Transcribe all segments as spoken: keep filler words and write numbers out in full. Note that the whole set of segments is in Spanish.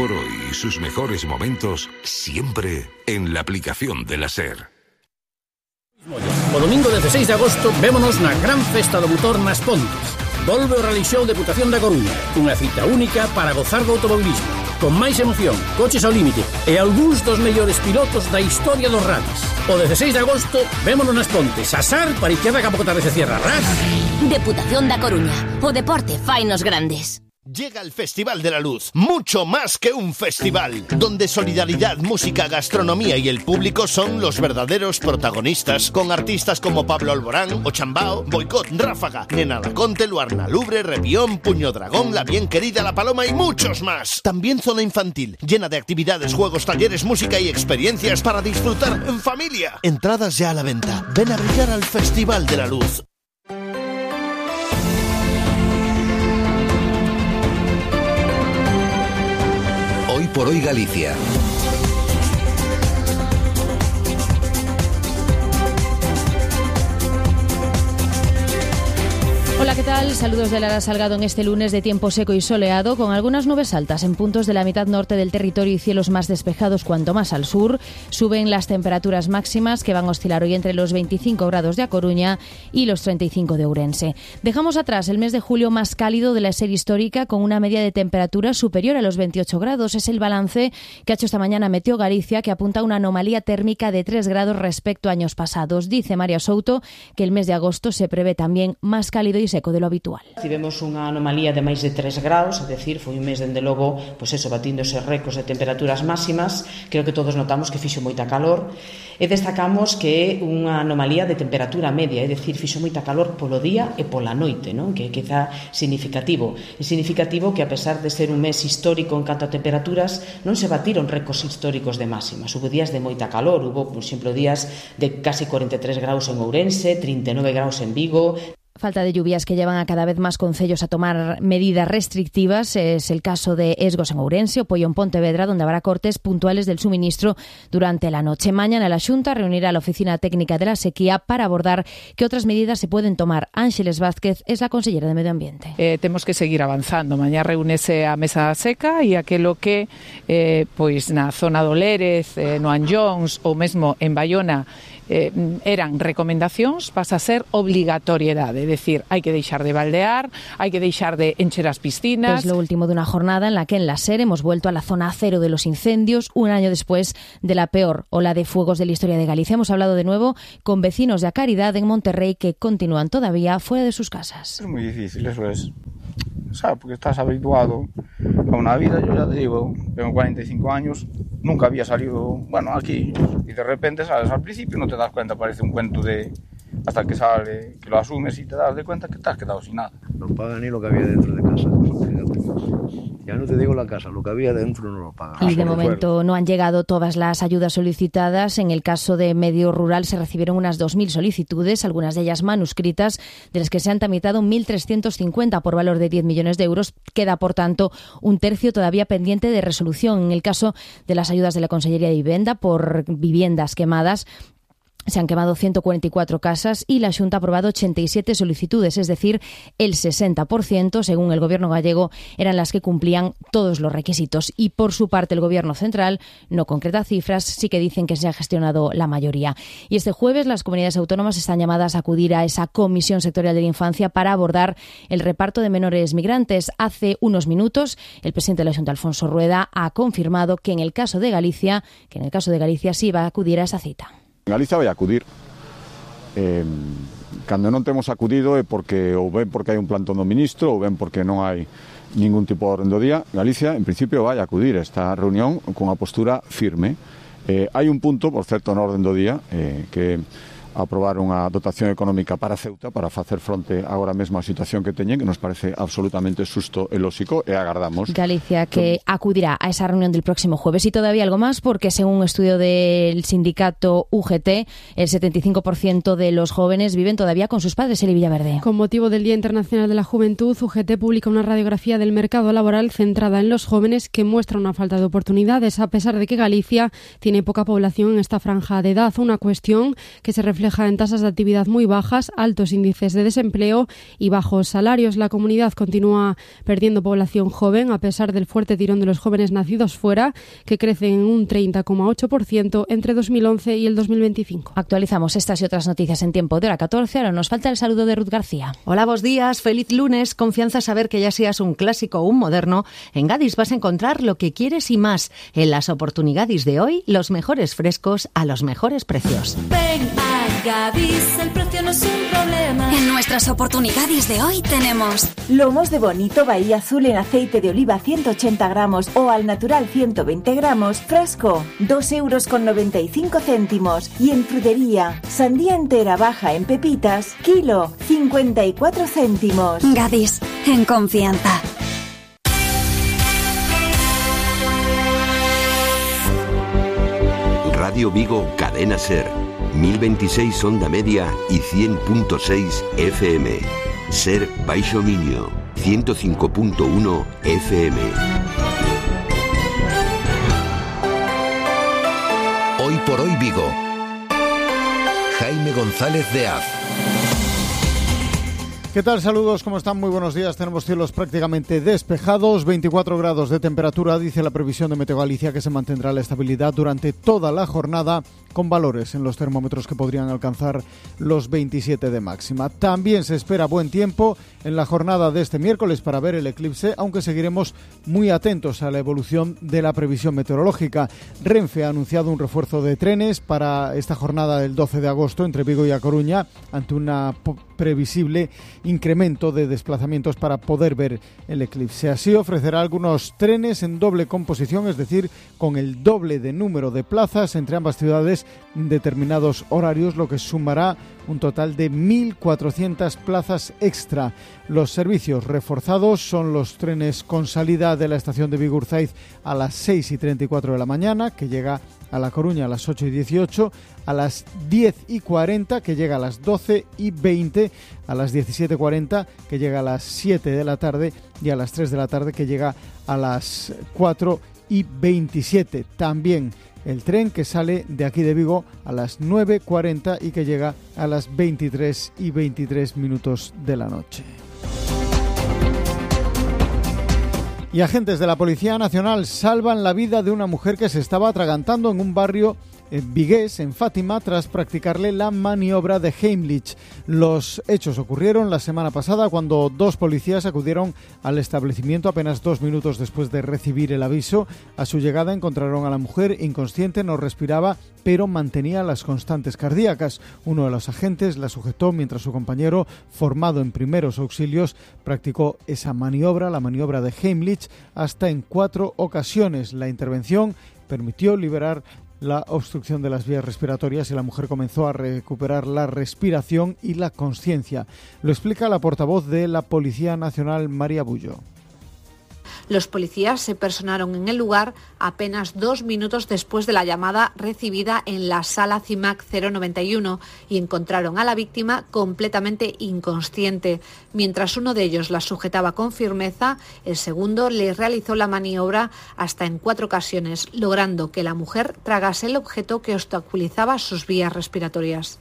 por hoy y sus mejores momentos siempre en la aplicación de la SER. O domingo dezasseis de agosto vémonos na gran festa do motor nas Pontes. Volve o Rally Show Deputación da Coruña, unha cita única para gozar do automobilismo, con máis emoción, coches ao límite e algúns dos mellores pilotos da historia dos rallies. O dezasseis de agosto vémonos nas Pontes, asar para izquierda que a pouco tarde se cierra. Ras. Deputación da Coruña, o deporte fainos grandes. Llega el Festival de la Luz, mucho más que un festival, donde solidaridad, música, gastronomía y el público son los verdaderos protagonistas, con artistas como Pablo Alborán, Ochambao, Boicot, Ráfaga, Nena Laconte, Luarna Lubre, Repión, Puño Dragón, La Bien Querida, La Paloma y muchos más. También zona infantil, llena de actividades, juegos, talleres, música y experiencias para disfrutar en familia. Entradas ya a la venta. Ven a brillar al Festival de la Luz. Hoy por hoy Galicia. Hola, ¿qué tal? Saludos de Lara Salgado en este lunes de tiempo seco y soleado, con algunas nubes altas en puntos de la mitad norte del territorio y cielos más despejados cuanto más al sur. Suben las temperaturas máximas, que van a oscilar hoy entre los veinticinco grados de A Coruña y los treinta y cinco de Ourense. Dejamos atrás el mes de julio más cálido de la serie histórica, con una media de temperatura superior a los veintiocho grados. Es el balance que ha hecho esta mañana Meteo Galicia, que apunta a una anomalía térmica de tres grados respecto a años pasados. Dice María Souto que el mes de agosto se prevé también más cálido y seco de lo habitual. Tivemos unha anomalía de máis de tres graus, é dicir, foi un mes dende logo, pois eso, batíndose récords de temperaturas máximas. Creo que todos notamos que fixo moita calor e destacamos que é unha anomalía de temperatura media, é dicir, fixo moita calor polo día e pola noite, non? Que é quizá significativo. É significativo que a pesar de ser un mes histórico en canto a temperaturas, non se batiron récords históricos de máximas. Hubo días de moita calor, hubo, por exemplo, días de casi cuarenta e tres graus en Ourense, trinta e nove graus en Vigo. Falta de lluvias que llevan a cada vez más concellos a tomar medidas restrictivas. Es el caso de Esgos en Ourense o Poio en Pontevedra, donde habrá cortes puntuales del suministro durante la noche. Mañana la Xunta reunirá a la Oficina Técnica de la Sequía para abordar qué otras medidas se pueden tomar. Ángeles Vázquez es la consellera de Medio Ambiente. Eh, temos que seguir avanzando. Mañá reúnese a mesa seca e aquelo que eh, pois na zona do Lérez, eh, no Anllóns ou mesmo en Baiona eh, eran recomendacións, pasa a ser obligatoriedade. É dicir, hai que deixar de baldear, hai que deixar de encher as piscinas. Es lo último de una jornada en la que en la SER hemos vuelto a la zona cero de los incendios, un año después de la peor ola de fuegos de la historia de Galicia. Hemos hablado de nuevo con vecinos de A Caridad en Monterrey que continúan todavía fuera de sus casas. Es muy difícil, eso es. ¿Sabes? Porque estás habituado a una vida, yo ya te digo, tengo cuarenta y cinco años, nunca había salido, bueno, aquí, y de repente sales al principio, no te das cuenta, parece un cuento de... hasta que sale, que lo asumes y te das de cuenta que te has quedado sin nada. No pagan ni lo que había dentro de casa. Ya no te digo la casa, lo que había dentro no lo pagan. Y de momento no han llegado todas las ayudas solicitadas. En el caso de medio rural se recibieron unas dos mil solicitudes, algunas de ellas manuscritas, de las que se han tramitado mil trescientos cincuenta por valor de diez millones de euros. Queda, por tanto, un tercio todavía pendiente de resolución. En el caso de las ayudas de la Consellería de Vivienda por viviendas quemadas, se han quemado ciento cuarenta y cuatro casas y la Xunta ha aprobado ochenta y siete solicitudes, es decir, el sesenta por ciento, según el Gobierno gallego, eran las que cumplían todos los requisitos. Y por su parte el Gobierno central no concreta cifras, sí que dicen que se ha gestionado la mayoría. Y este jueves las comunidades autónomas están llamadas a acudir a esa Comisión Sectorial de la Infancia para abordar el reparto de menores migrantes. Hace unos minutos el presidente de la Xunta, Alfonso Rueda, ha confirmado que en el caso de Galicia, que en el caso de Galicia sí va a acudir a esa cita. Galicia vai acudir. Eh, cando non temos acudido é porque ou ben porque hai un plantón do ministro ou ben porque non hai ningún tipo de orden do día. Galicia, en principio, vai acudir a esta reunión con a postura firme. Eh, hai un punto, por certo, no orden do día, eh, que aprobar unha dotación económica para Ceuta para facer fronte agora mesmo á situación que teñen, que nos parece absolutamente xusto e lóxico, e agardamos. Galicia que acudirá a esa reunión del próximo jueves. Y todavía algo más, porque según un estudio del sindicato U G T, el setenta y cinco por ciento de los jóvenes viven todavía con sus padres. Eli Villaverde. Con motivo del Día Internacional de la Juventud, U G T publica una radiografía del mercado laboral centrada en los jóvenes que muestra una falta de oportunidades, a pesar de que Galicia tiene poca población en esta franja de edad, una cuestión que se refleja refleja en tasas de actividad muy bajas, altos índices de desempleo y bajos salarios. La comunidad continúa perdiendo población joven a pesar del fuerte tirón de los jóvenes nacidos fuera, que crecen en un treinta coma ocho por ciento entre dos mil once y el dos mil veinticinco. Actualizamos estas y otras noticias en tiempo de hora catorce. Ahora nos falta el saludo de Ruth García. Hola, buenos días, feliz lunes. Confianza saber que ya seas un clásico o un moderno. En Gadis vas a encontrar lo que quieres y más. En las oportunidades de hoy, los mejores frescos a los mejores precios. Ven a Gadis, el precio no es un problema. En nuestras oportunidades de hoy tenemos lomos de bonito Bahía Azul en aceite de oliva ciento ochenta gramos o al natural ciento veinte gramos, frasco, dos euros con noventa y cinco céntimos. Y en frutería, sandía entera baja en pepitas, kilo, cincuenta y cuatro céntimos. Gadis, en confianza. Radio Vigo, Cadena Ser, mil veintiséis onda media y cien punto seis F M. Ser Baixo Miño, ciento cinco punto uno F M. Hoy por hoy Vigo. Jaime González de Az. ¿Qué tal? Saludos, ¿cómo están? Muy buenos días. Tenemos cielos prácticamente despejados, veinticuatro grados de temperatura, dice la previsión de Meteo Galicia, que se mantendrá la estabilidad durante toda la jornada, con valores en los termómetros que podrían alcanzar los veintisiete de máxima. También se espera buen tiempo en la jornada de este miércoles para ver el eclipse, aunque seguiremos muy atentos a la evolución de la previsión meteorológica. Renfe ha anunciado un refuerzo de trenes para esta jornada del doce de agosto entre Vigo y A Coruña, ante una previsible incremento de desplazamientos para poder ver el eclipse. Así ofrecerá algunos trenes en doble composición, es decir, con el doble de número de plazas entre ambas ciudades en determinados horarios, lo que sumará un total de mil cuatrocientas plazas extra. Los servicios reforzados son los trenes con salida de la estación de Vigurzáiz a las seis y treinta y cuatro de la mañana, que llega a La Coruña a las ocho y dieciocho, a las diez y cuarenta, que llega a las doce y veinte, a las diecisiete y cuarenta, que llega a las siete de la tarde, y a las tres de la tarde, que llega a las cuatro y veintisiete. También el tren que sale de aquí de Vigo a las nueve y cuarenta y que llega a las veintitrés y veintitrés minutos de la noche. Y agentes de la Policía Nacional salvan la vida de una mujer que se estaba atragantando en un barrio vigués, en Fátima, tras practicarle la maniobra de Heimlich. Los hechos ocurrieron la semana pasada cuando dos policías acudieron al establecimiento apenas dos minutos después de recibir el aviso. A su llegada encontraron a la mujer inconsciente, no respiraba, pero mantenía las constantes cardíacas. Uno de los agentes la sujetó mientras su compañero, formado en primeros auxilios, practicó esa maniobra, la maniobra de Heimlich, hasta en cuatro ocasiones. La intervención permitió liberar la obstrucción de las vías respiratorias y la mujer comenzó a recuperar la respiración y la consciencia. Lo explica la portavoz de la Policía Nacional, María Bullo. Los policías se personaron en el lugar apenas dos minutos después de la llamada recibida en la sala CIMAC cero noventa y uno y encontraron a la víctima completamente inconsciente. Mientras uno de ellos la sujetaba con firmeza, el segundo le realizó la maniobra hasta en cuatro ocasiones, logrando que la mujer tragase el objeto que obstaculizaba sus vías respiratorias.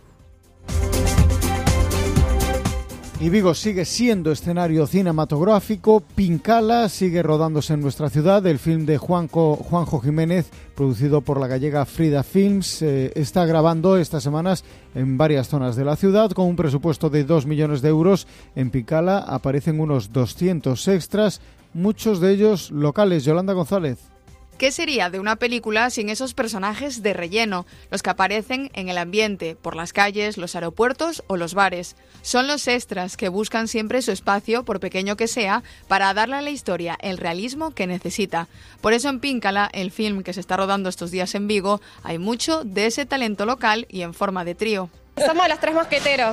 Y Vigo sigue siendo escenario cinematográfico. Pincala sigue rodándose en nuestra ciudad. El film de Juanjo, Juanjo Jiménez, producido por la gallega Frida Films, eh, está grabando estas semanas en varias zonas de la ciudad. Con un presupuesto de dos millones de euros, en Pincala aparecen unos doscientos extras, muchos de ellos locales. Yolanda González. ¿Qué sería de una película sin esos personajes de relleno, los que aparecen en el ambiente, por las calles, los aeropuertos o los bares? Son los extras que buscan siempre su espacio, por pequeño que sea, para darle a la historia el realismo que necesita. Por eso en Pincala, el film que se está rodando estos días en Vigo, hay mucho de ese talento local y en forma de trío. Somos los tres mosqueteros.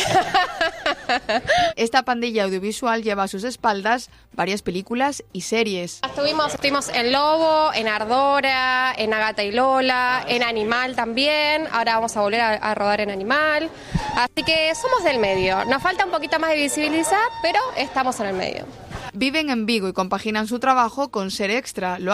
Esta pandilla audiovisual lleva a sus espaldas varias películas y series. Estuvimos, estuvimos en Lobo, en Ardora, en Agata y Lola, en Animal también. Ahora vamos a volver a, a rodar en Animal. Así que somos del medio. Nos falta un poquito más de visibilizar, pero estamos en el medio. Viven en Vigo y compaginan su trabajo con ser extra. Lo hacen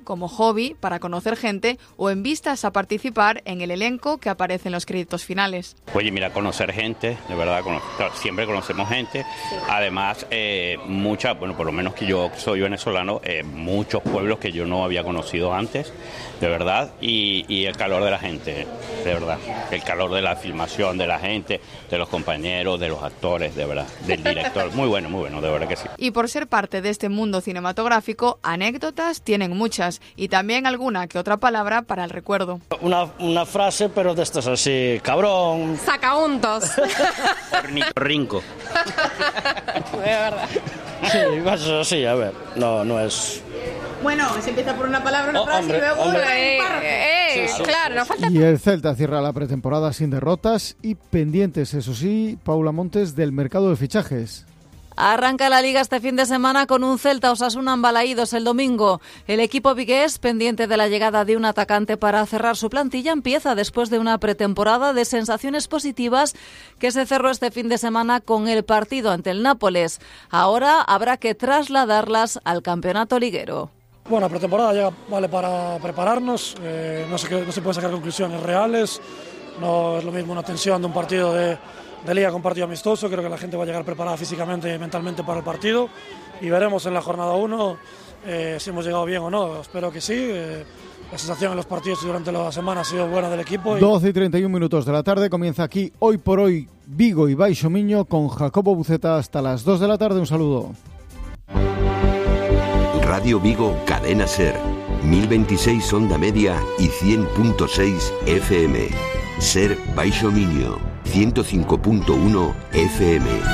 como hobby, para conocer gente o en vistas a participar en el elenco que aparece en los créditos finales. Oye, mira, conocer gente, de verdad, siempre conocemos gente. Sí. Además, eh, muchas, bueno, por lo menos que yo soy venezolano, eh, muchos pueblos que yo no había conocido antes, de verdad, y, y el calor de la gente, de verdad. El calor de la filmación, de la gente, de los compañeros, de los actores, de verdad, del director. Muy bueno, muy bueno, de verdad que sí. Y por ser parte de este mundo cinematográfico, anécdotas tienen muchas y también alguna que otra palabra para el recuerdo. Una, una frase, pero de estas así, cabrón. Sacauntos. Rinco. De verdad. Sí, cosas así, a ver, no, no es... Bueno, se empieza por una palabra, una oh, frase hombre, y luego hombre. un párrafo. Eh, eh, Sí, sí. claro, nos falta... Y el Celta cierra la pretemporada sin derrotas y pendientes, eso sí, Paula Montes, del mercado de fichajes. Arranca la Liga este fin de semana con un Celta Osasuna embalaídos el domingo. El equipo vigués, pendiente de la llegada de un atacante para cerrar su plantilla, empieza después de una pretemporada de sensaciones positivas que se cerró este fin de semana con el partido ante el Nápoles. Ahora habrá que trasladarlas al campeonato liguero. Bueno, la pretemporada llega, vale para prepararnos, eh, no, se, no se puede sacar conclusiones reales, no es lo mismo una tensión de un partido de, de liga con un partido amistoso, creo que la gente va a llegar preparada físicamente y mentalmente para el partido y veremos en la jornada uno eh, si hemos llegado bien o no, espero que sí, eh, la sensación en los partidos durante la semana ha sido buena del equipo. Y... doce y treinta y un minutos de la tarde, comienza aquí Hoy por Hoy Vigo y Baixo Miño con Jacobo Buceta hasta las dos de la tarde, un saludo. Radio Vigo, Cadena Ser, mil veintiséis onda media y cien punto seis F M. Ser Baixo Miño, ciento cinco punto uno F M.